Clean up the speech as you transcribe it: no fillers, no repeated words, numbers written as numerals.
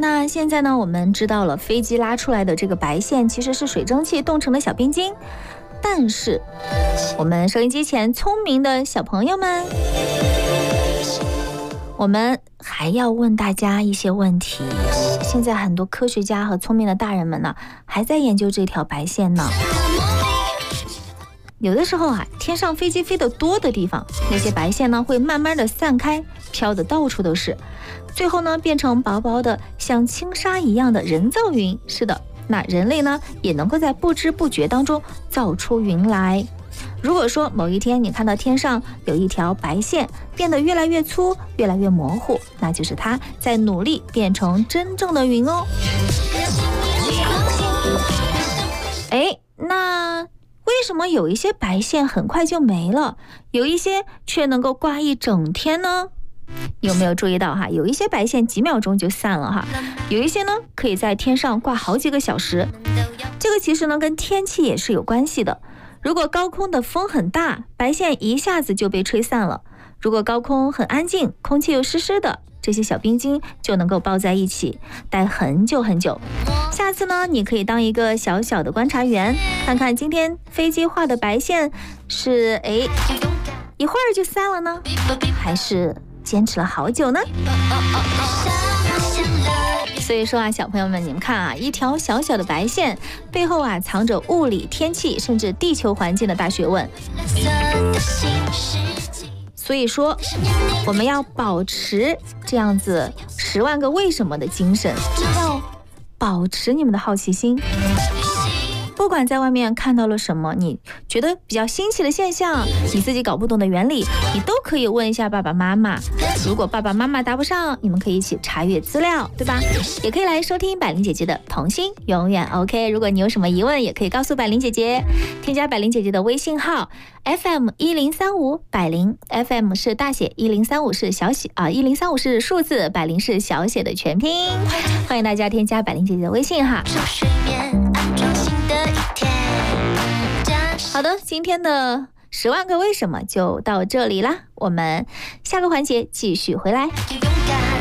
那现在呢，我们知道了飞机拉出来的这个白线其实是水蒸气冻成的小冰晶，但是我们收音机前聪明的小朋友们，我们还要问大家一些问题。现在很多科学家和聪明的大人们呢，还在研究这条白线呢。有的时候啊，天上飞机飞得多的地方，那些白线呢会慢慢的散开，飘得到处都是，最后呢变成薄薄的像轻纱一样的人造云。是的，那人类呢也能够在不知不觉当中造出云来。如果说某一天你看到天上有一条白线变得越来越粗，越来越模糊，那就是它在努力变成真正的云哦。那为什么有一些白线很快就没了，有一些却能够挂一整天呢？有没有注意到哈？有一些白线几秒钟就散了哈，有一些呢可以在天上挂好几个小时。这个其实呢跟天气也是有关系的。如果高空的风很大，白线一下子就被吹散了；如果高空很安静，空气又湿湿的，这些小冰晶就能够抱在一起，待很久很久。下次呢，你可以当一个小小的观察员，看看今天飞机画的白线是一会儿就散了呢，还是坚持了好久呢？所以说啊，小朋友们，你们看啊，一条小小的白线背后啊，藏着物理、天气甚至地球环境的大学问。所以说，我们要保持这样子10万个为什么的精神，要保持你们的好奇心。不管在外面看到了什么，你觉得比较新奇的现象，你自己搞不懂的原理，你都可以问一下爸爸妈妈。如果爸爸妈妈答不上，你们可以一起查阅资料，对吧？也可以来收听百灵姐姐的童心永远 OK。如果你有什么疑问，也可以告诉百灵姐姐，添加百灵姐姐的微信号 FM1035百灵 ，FM 是大写，1035是小写啊，1035是数字，百灵是小写的全拼。欢迎大家添加百灵姐姐的微信哈。好的，今天的10万个为什么就到这里啦，我们下个环节继续回来。